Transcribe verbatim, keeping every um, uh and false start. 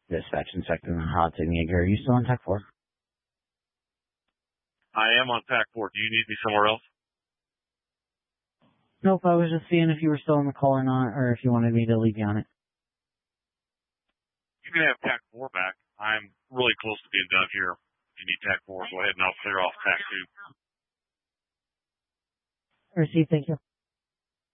Dispatch Inspector in Hudson Yeager. Are you still on Tech four? I am on Tech four. Do you need me somewhere else? Nope, I was just seeing if you were still on the call or not, or if you wanted me to leave you on it. You can have Tech four back. I'm really close to being done here. If you need Tech four, go ahead and I'll clear off Tech two. Receive, thank you.